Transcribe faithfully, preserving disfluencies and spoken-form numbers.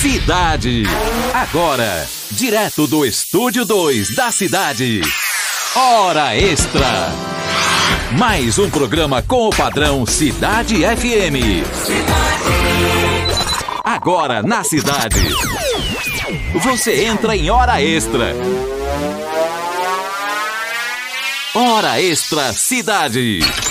Cidade. Agora, direto do Estúdio dois da Cidade. Hora Extra. Mais um programa com o padrão Cidade F M. Agora na Cidade. Você entra em Hora Extra. Hora Extra Cidade.